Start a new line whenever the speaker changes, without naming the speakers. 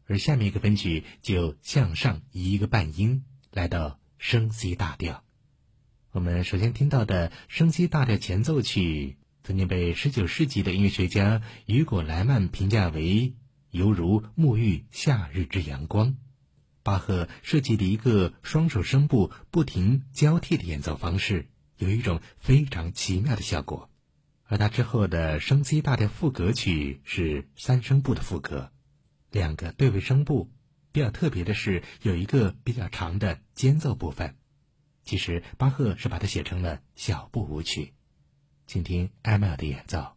而下面一个分曲就向上移一个半音，来到升 C 大调。我们首先听到的升 C 大调前奏曲，曾经被19世纪的音乐学家雨果·莱曼评价为犹如沐浴夏日之阳光。巴赫设计了一个双手声部不停交替的演奏方式，有一种非常奇妙的效果。而他之后的升 C 大调副歌曲是3声部的副歌，2个对位声部，比较特别的是有一个比较长的间奏部分。其实巴赫是把它写成了小步舞曲，请听艾麦尔的演奏。